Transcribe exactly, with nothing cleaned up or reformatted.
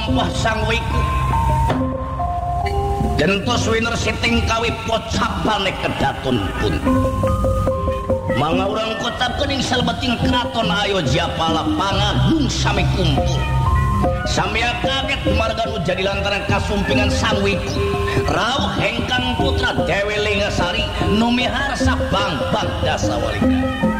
wah sang wiku gentos winner siting kawi pocapane kedatun pun mangga urang kota kening salebeting keraton Ayodhya pala pangagung sami kumpul sami kaget marga nu jadi lantaran kasumpingan sang wiku rawuh hengkang putra Dewi Lingasari nu miharsa Bang Bang Dasawalika